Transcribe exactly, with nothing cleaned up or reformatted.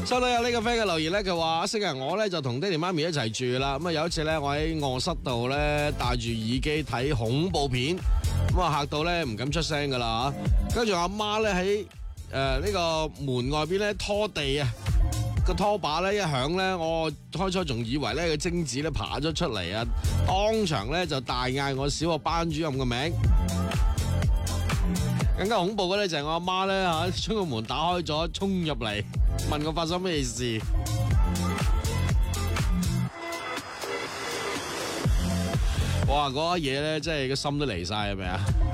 收到有呢個 friend 嘅留言咧，佢話阿星人我咧就同爹哋媽咪一齊住啦。咁啊有一次咧，我喺卧室度咧戴住耳機睇恐怖片，咁啊嚇到咧唔敢出聲噶啦。跟住阿媽咧喺誒呢個門外邊咧拖地啊，個拖把咧一響咧，我開初仲以為咧個精子咧爬咗出嚟啊，當場咧就大嗌我小學班主任嘅名。更加恐怖嘅咧就係我阿媽咧吓，將個門打開咗，衝入嚟問我發生咩事。哇！嗰一嘢咧，真係個心都離晒，係咪啊？